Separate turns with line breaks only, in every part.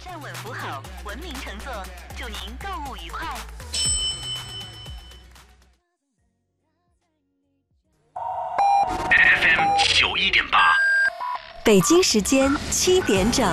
站稳扶好，文明乘坐，祝您购物愉快。
FM 91.8，
北京时间7点整。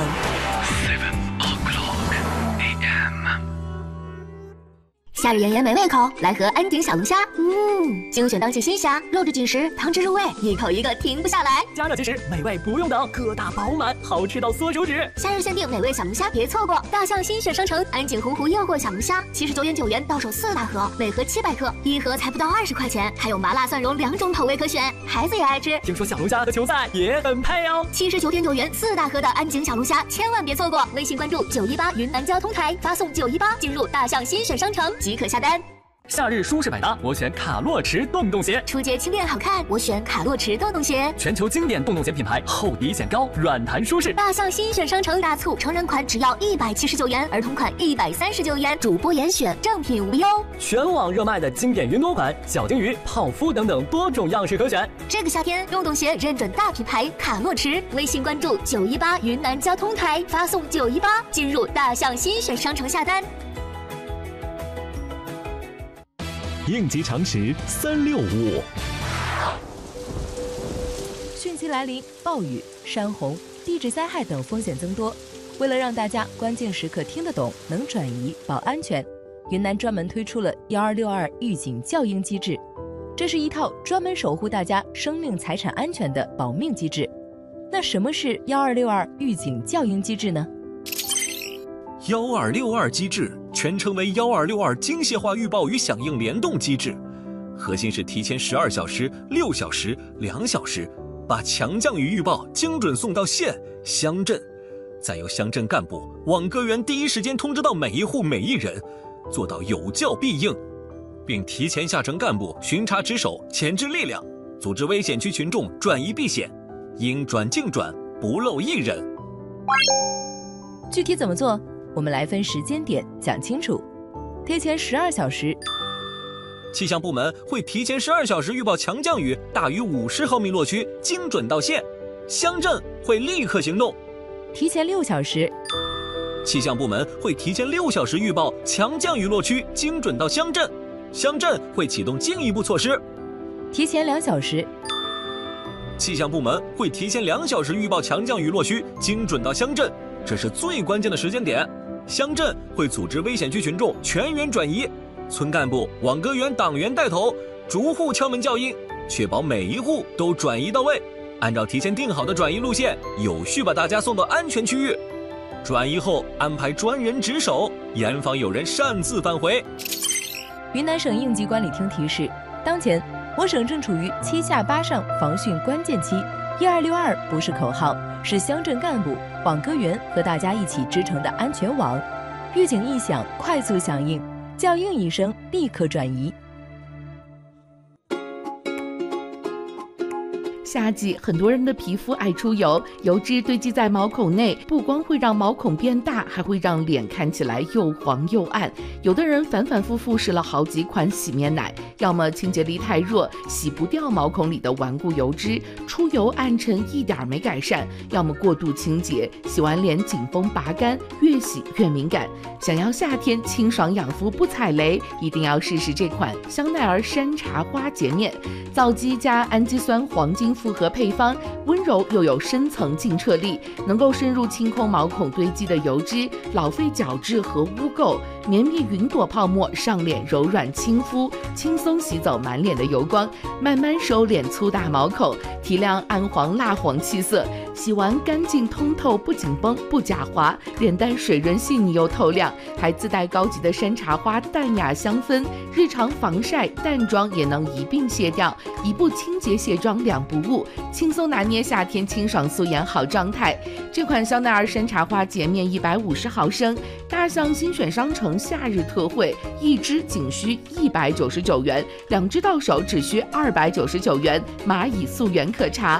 夏日炎炎美味口，来盒安井小龙虾。精选当季新虾，肉质紧实，汤汁入味，一口一个停不下来。
加热即食，美味不用等，个大饱满，好吃到缩手指。
夏日限定美味小龙虾，别错过！大象新选商城安井洪湖诱惑小龙虾，79元9元到手4大盒，每盒700克，一盒才不到20块钱，还有麻辣蒜蓉2种口味可选，孩子也爱吃。
听说小龙虾和球赛也很配哦。
79.9元4大盒的安井小龙虾，千万别错过！微信关注918云南交通台，发送918进入大象新选商城即可下单。
夏日舒适百搭，我选卡洛驰洞洞鞋。
出街轻便好看，我选卡洛驰洞洞鞋。
全球经典洞洞鞋品牌，厚底显高，软弹舒适。
大象新选商城大促，成人款只要179元，儿童款139元，主播严选，正品无忧。
全网热卖的经典云朵款、小金鱼、泡芙等等多种样式可选。
这个夏天，洞洞鞋认准大品牌卡洛驰，微信关注918云南交通台，发送918进入大象新选商城下单。
应急常识365。
汛期来临，暴雨、山洪、地质灾害等风险增多。为了让大家关键时刻听得懂、能转移、保安全，云南专门推出了1262预警叫应机制。这是一套专门守护大家生命财产安全的保命机制。那什么是1262预警叫应机制呢
？1262机制全称为1262精细化预报与响应联动机制，核心是提前12小时、6小时、2小时，把强降雨预报精准送到县、乡镇，再由乡镇干部、网格员第一时间通知到每一户每一人，做到有叫必应，并提前下呈干部巡查值守、前置力量，组织危险区群众转移避险，应转尽转，不漏一人。
具体怎么做？我们来分时间点讲清楚。提前12小时，
气象部门会提前12小时预报强降雨大于50毫米落区，精准到县，乡镇会立刻行动。
提前6小时，
气象部门会提前6小时预报强降雨落区，精准到乡镇，乡镇会启动进一步措施。
提前2小时，
气象部门会提前2小时预报强降雨落区，精准到乡镇，这是最关键的时间点。乡镇会组织危险区群众全员转移，村干部、网格员、党员带头，逐户敲门叫应，确保每一户都转移到位，按照提前定好的转移路线，有序把大家送到安全区域。转移后安排专人值守，严防有人擅自返回。
云南省应急管理厅提示，当前我省正处于7下8上防汛关键期，1262不是口号，是乡镇干部、网格员和大家一起织成的安全网。预警一响，快速响应，叫应一声，立刻转移。
夏季，很多人的皮肤爱出油，油脂堆积在毛孔内，不光会让毛孔变大，还会让脸看起来又黄又暗。有的人反反复复试了好几款洗面奶，要么清洁力太弱，洗不掉毛孔里的顽固油脂，出油暗沉一点没改善；要么过度清洁，洗完脸紧绷拔干，越洗越敏感。想要夏天清爽养肤不踩雷，一定要试试这款香奈儿山茶花洁面，皂基加氨基酸黄金复合配方，温柔又有深层净澈力，能够深入清空毛孔堆积的油脂、老废角质和污垢，绵密云朵泡沫，上脸柔软亲肤，轻松洗走满脸的油光，慢慢收敛粗大毛孔，提亮暗黄蜡黄气色。洗完干净通透，不紧绷不假滑，脸蛋水润细腻又透亮，还自带高级的山茶花淡雅香氛，日常防晒淡妆也能一并卸掉，一步清洁卸妆两不误，轻松拿捏夏天清爽素颜好状态。这款香奈儿山茶花洁面150毫升，大象新选商城夏日特惠，一支仅需199元，2支到手只需299元，码以溯源可查。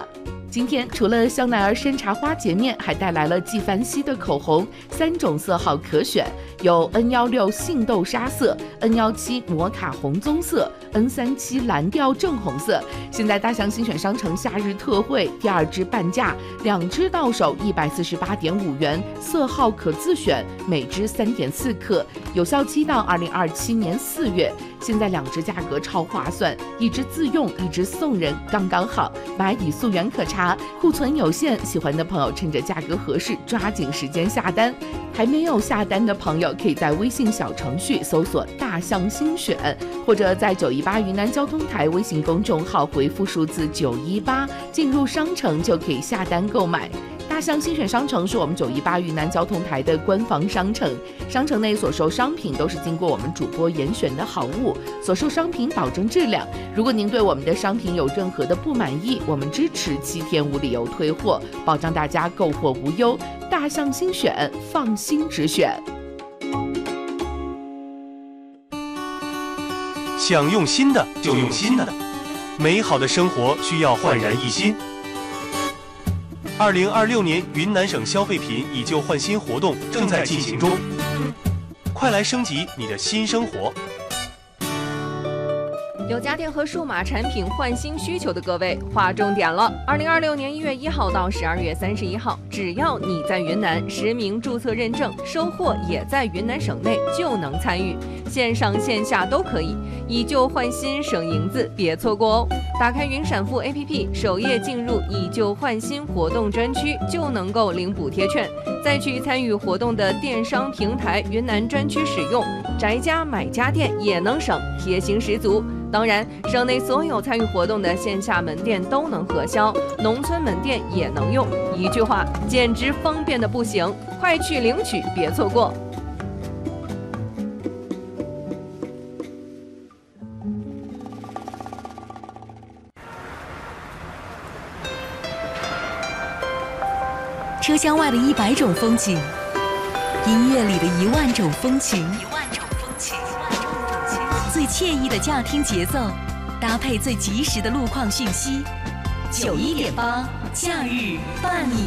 今天除了香奈儿山茶花洁面，还带来了纪梵希的口红，3种色号可选，有 N16 杏豆沙色、N17 摩卡红棕色、N37 蓝调正红色。现在大象新选商城夏日特惠，第2支半价，2支到手148.5元，色号可自选，每支3.4克，有效期到2027年4月。现在2支价格超划算，1支自用，1支送人，刚刚好，买抵溯源可查，库存有限，喜欢的朋友趁着价格合适，抓紧时间下单。还没有下单的朋友，可以在微信小程序搜索大象新选，或者在918云南交通台微信公众号回复数字918，进入商城就可以下单购买。大象新选商城是我们918云南交通台的官方商城，商城内所售商品都是经过我们主播严选的好物，所售商品保证质量。如果您对我们的商品有任何的不满意，我们支持7天无理由退货，保障大家购货无忧。大象新选，放心直选。
想用新的就用新的，美好的生活需要焕然一新。2026年云南省消费品以旧换新活动正在进行中，快来升级你的新生活。
有家电和数码产品换新需求的各位，划重点了！2026年1月1号到12月31号，只要你在云南实名注册认证，收货也在云南省内，就能参与，线上线下都可以，以旧换新省银子，别错过哦！打开云闪付 APP， 首页进入以旧换新活动专区，就能够领补贴券，再去参与活动的电商平台云南专区使用，宅家买家电也能省，贴心十足。当然，省内所有参与活动的线下门店都能核销，农村门店也能用。一句话，简直方便的不行，快去领取，别错过。
车厢外的100种风景，音乐里的1万种风情，最惬意的驾听节奏，搭配最及时的路况讯息。91.8，假日伴你